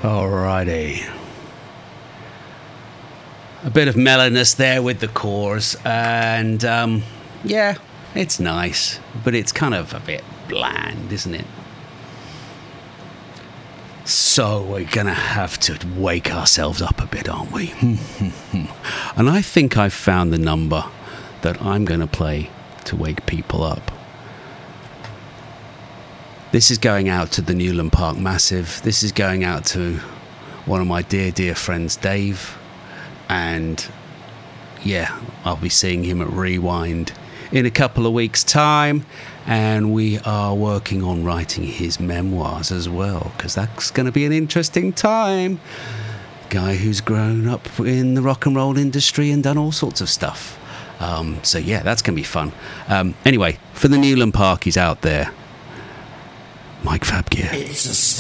Alrighty. A bit of mellowness there with the chorus, and yeah, it's nice, but it's kind of a bit bland, isn't it? So we're gonna have to wake ourselves up a bit, aren't we? And I think I've found the number that I'm gonna play to wake people up. This is going out to the Newland Park Massive. This is going out to one of my dear friends, Dave. And yeah, I'll be seeing him at Rewind in a couple of weeks' time. And we are working on writing his memoirs as well, because that's going to be an interesting time. Guy who's grown up in the rock and roll industry and done all sorts of stuff. So yeah, that's going to be fun. Anyway, for the Newland Parkies out there, Mike Fabgear. It's a